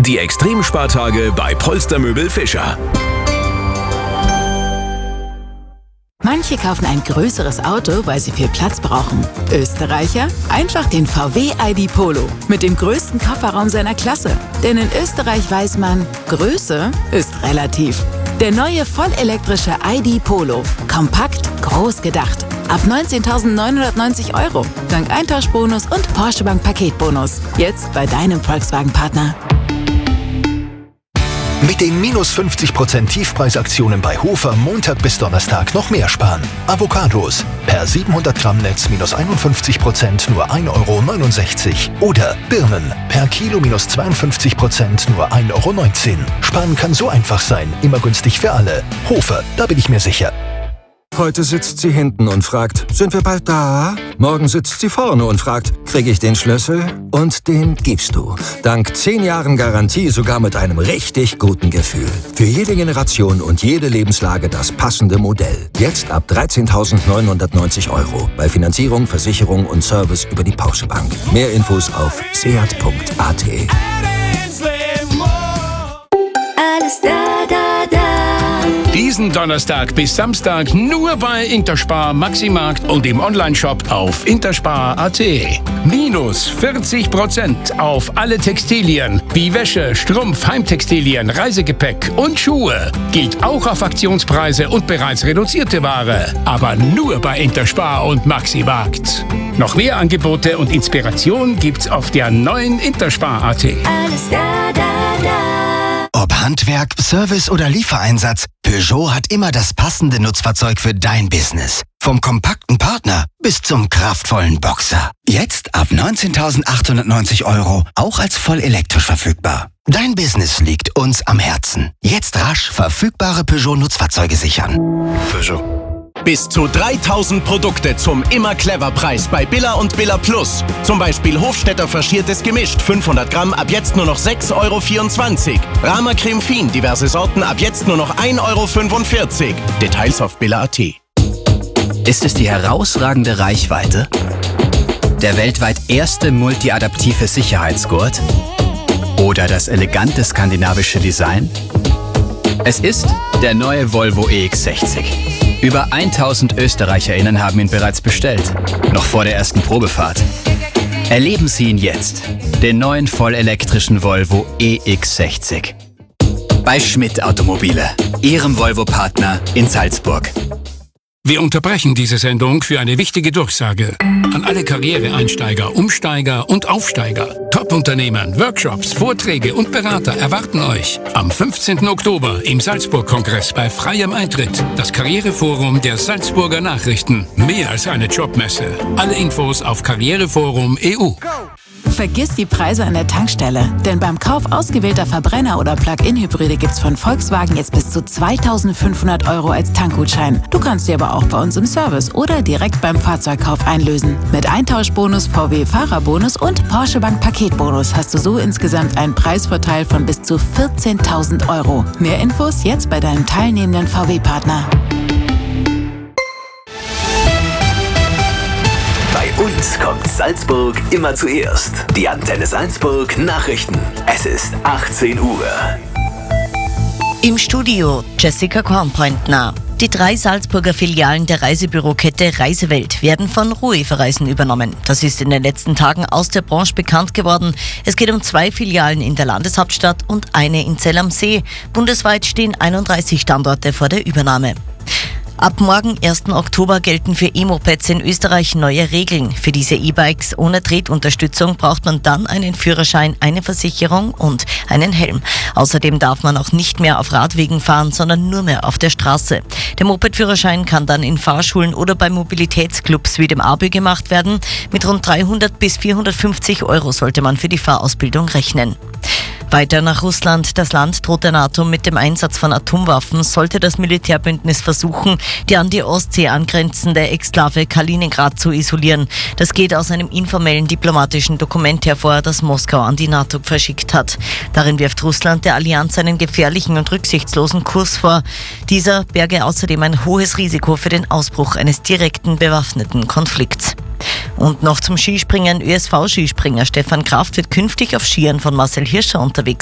Die Extremspartage bei Polstermöbel Fischer. Manche kaufen ein größeres Auto, weil sie viel Platz brauchen. Österreicher? Einfach den VW ID Polo mit dem größten Kofferraum seiner Klasse. Denn in Österreich weiß man, Größe ist relativ. Der neue vollelektrische ID Polo. Kompakt, groß gedacht. Ab 19.990 €. Dank Eintauschbonus und Porsche Bank Paketbonus. Jetzt bei deinem Volkswagen-Partner. Mit den minus 50% Tiefpreisaktionen bei Hofer Montag bis Donnerstag noch mehr sparen. Avocados per 700 Gramm Netz minus 51% nur 1,69 €. Oder Birnen per Kilo minus 52% nur 1,19 €. Sparen kann so einfach sein, immer günstig für alle. Hofer, da bin ich mir sicher. Heute sitzt sie hinten und fragt, sind wir bald da? Morgen sitzt sie vorne und fragt, kriege ich den Schlüssel? Und den gibst du. Dank 10 Jahren Garantie sogar mit einem richtig guten Gefühl. Für jede Generation und jede Lebenslage das passende Modell. Jetzt ab 13.990 €. Bei Finanzierung, Versicherung und Service über die Porsche Bank. Mehr Infos auf seat.at. Alles da. Diesen Donnerstag bis Samstag nur bei Interspar Maximarkt und im Onlineshop auf interspar.at. Minus 40% auf alle Textilien wie Wäsche, Strumpf, Heimtextilien, Reisegepäck und Schuhe. Gilt auch auf Aktionspreise und bereits reduzierte Ware. Aber nur bei Interspar und Maximarkt. Noch mehr Angebote und Inspiration gibt's auf der neuen Interspar.at. Alles da. Ob Handwerk, Service oder Liefereinsatz, Peugeot hat immer das passende Nutzfahrzeug für dein Business. Vom kompakten Partner bis zum kraftvollen Boxer. Jetzt ab 19.890 €, auch als voll elektrisch verfügbar. Dein Business liegt uns am Herzen. Jetzt rasch verfügbare Peugeot-Nutzfahrzeuge sichern. Peugeot. Bis zu 3.000 Produkte zum Immer-Clever-Preis bei Billa und Billa Plus. Zum Beispiel Hofstetter faschiertes Gemischt, 500 Gramm, ab jetzt nur noch 6,24 €. Rama Creme Fin, diverse Sorten, ab jetzt nur noch 1,45 €. Details auf billa.at. Ist es die herausragende Reichweite? Der weltweit erste multiadaptive Sicherheitsgurt? Oder das elegante skandinavische Design? Es ist der neue Volvo EX60. Über 1000 ÖsterreicherInnen haben ihn bereits bestellt, noch vor der ersten Probefahrt. Erleben Sie ihn jetzt, den neuen vollelektrischen Volvo EX60. Bei Schmidt Automobile, Ihrem Volvo-Partner in Salzburg. Wir unterbrechen diese Sendung für eine wichtige Durchsage. An alle Karriereeinsteiger, Umsteiger und Aufsteiger. Top-Unternehmen, Workshops, Vorträge und Berater erwarten euch am 15. Oktober im Salzburg-Kongress bei freiem Eintritt. Das Karriereforum der Salzburger Nachrichten. Mehr als eine Jobmesse. Alle Infos auf Karriereforum.eu. Vergiss die Preise an der Tankstelle, denn beim Kauf ausgewählter Verbrenner- oder Plug-in-Hybride gibt's von Volkswagen jetzt bis zu 2.500 € als Tankgutschein. Du kannst sie aber auch bei uns im Service oder direkt beim Fahrzeugkauf einlösen. Mit Eintauschbonus, VW-Fahrerbonus und Porsche Bank Paketbonus hast du so insgesamt einen Preisvorteil von bis zu 14.000 €. Mehr Infos jetzt bei deinem teilnehmenden VW-Partner. Bei uns kommt Salzburg immer zuerst. Die Antenne Salzburg Nachrichten. Es ist 18 Uhr. Im Studio Jessica Kornpointner. Die 3 Salzburger Filialen der Reisebürokette Reisewelt werden von Ruefe-Reisen übernommen. Das ist in den letzten Tagen aus der Branche bekannt geworden. Es geht um 2 Filialen in der Landeshauptstadt und eine in Zell am See. Bundesweit stehen 31 Standorte vor der Übernahme. Ab morgen, 1. Oktober, gelten für E-Mopeds in Österreich neue Regeln. Für diese E-Bikes ohne Tretunterstützung braucht man dann einen Führerschein, eine Versicherung und einen Helm. Außerdem darf man auch nicht mehr auf Radwegen fahren, sondern nur mehr auf der Straße. Der Mopedführerschein kann dann in Fahrschulen oder bei Mobilitätsclubs wie dem ABÜ gemacht werden. Mit rund 300 bis 450 € sollte man für die Fahrausbildung rechnen. Weiter nach Russland. Das Land droht der NATO mit dem Einsatz von Atomwaffen, sollte das Militärbündnis versuchen, die an die Ostsee angrenzende Exklave Kaliningrad zu isolieren. Das geht aus einem informellen diplomatischen Dokument hervor, das Moskau an die NATO verschickt hat. Darin wirft Russland der Allianz einen gefährlichen und rücksichtslosen Kurs vor. Dieser berge außerdem ein hohes Risiko für den Ausbruch eines direkten bewaffneten Konflikts. Und noch zum Skispringen. ÖSV-Skispringer Stefan Kraft wird künftig auf Skiern von Marcel Hirscher unterwegs